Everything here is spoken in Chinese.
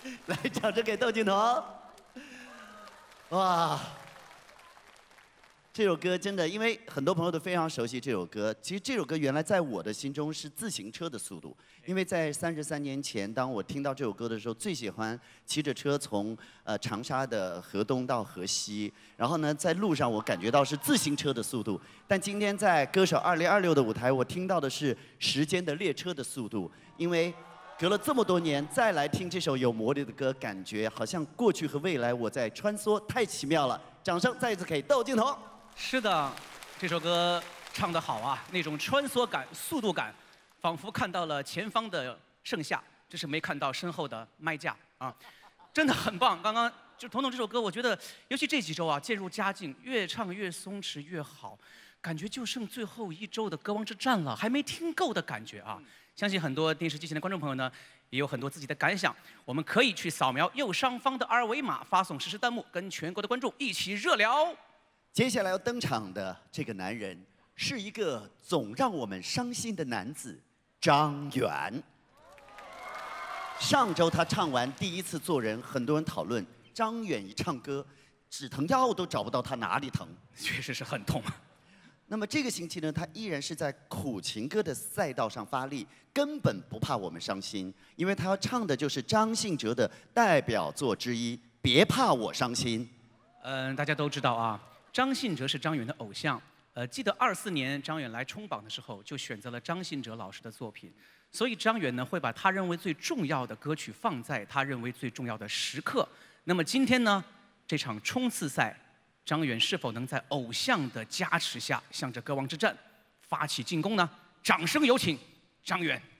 来，掌声给窦靖童。哇！ 这首歌真的，因为很多朋友都非常熟悉这首歌。其实这首歌原来在我的心中是自行车的速度，因为在33年前，当我听到这首歌的时候，最喜欢骑着车从长沙的河东到河西，然后呢，在路上我感觉到是自行车的速度。但今天在歌手2026的舞台，我听到的是时间的列车的速度，因为隔了这么多年再来听这首有魔力的歌，感觉好像过去和未来我在穿梭，太奇妙了！掌声再一次给窦靖童。 是的，这首歌唱得好啊，那种穿梭感、速度感，仿佛看到了前方的盛夏，只是没看到身后的麦架啊，真的很棒。刚刚就彤彤这首歌，我觉得尤其这几周啊，渐入佳境，越唱越松弛越好，感觉就剩最后1周的歌王之战了，还没听够的感觉啊。相信很多电视机前的观众朋友呢，也有很多自己的感想，我们可以去扫描右上方的2维码，发送实时弹幕，跟全国的观众一起热聊。 接下来要登场的这个男人，是一个总让我们伤心的男子张远。上周他唱完第一次做人，很多人讨论张远一唱歌，止疼药都找不到他哪里疼， 确实是很痛。 那么这个星期呢，他依然是在苦情歌的赛道上发力，根本不怕我们伤心，因为他要唱的就是张信哲的代表作之一《别怕我伤心》。 大家都知道啊。 张信哲是张远的偶像，记得24年张远来冲榜的时候，就选择了张信哲老师的作品，所以张远呢会把他认为最重要的歌曲放在他认为最重要的时刻。那么今天呢，这场冲刺赛，张远是否能在偶像的加持下，向着歌王之战发起进攻呢？掌声有请张远。